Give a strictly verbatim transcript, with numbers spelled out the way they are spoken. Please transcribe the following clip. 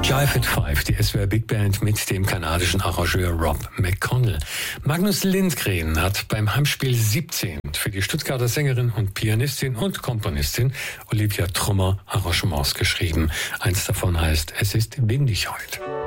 Jive at Five, die S W R Big Band mit dem kanadischen Arrangeur Rob McConnell. Magnus Lindgren hat beim Heimspiel siebzehn für die Stuttgarter Sängerin und Pianistin und Komponistin Olivia Trummer Arrangements geschrieben. Eins davon heißt "Es ist windig heute".